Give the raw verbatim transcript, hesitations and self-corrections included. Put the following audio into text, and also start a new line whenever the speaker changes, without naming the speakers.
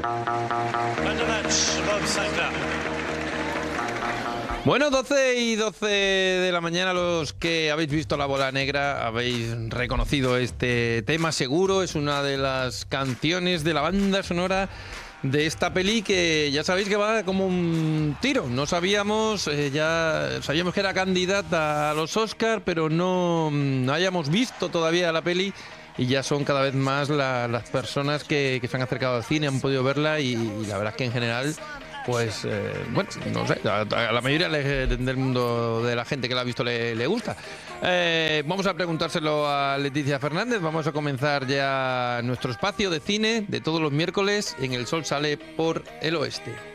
Bueno, doce y doce de la mañana, los que habéis visto La Bola Negra habéis reconocido este tema seguro. Es una de las canciones de la banda sonora de esta peli que ya sabéis que va como un tiro. No sabíamos, eh, ya sabíamos que era candidata a los Oscar, pero no, no hayamos visto todavía la peli. Y ya son cada vez más la, las personas que, que se han acercado al cine, han podido verla y, y la verdad es que en general, pues, eh, bueno, no sé, a, a la mayoría le, del mundo de la gente que la ha visto le, le gusta. Eh, vamos a preguntárselo a Leticia Fernández. Vamos a comenzar ya nuestro espacio de cine de todos los miércoles en El Sol Sale por el Oeste.